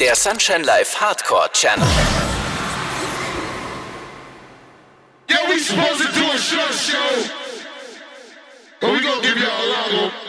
Der Sunshine Live Hardcore Channel. Yeah, we supposed to do a short show, but we gonna give y'all a long one.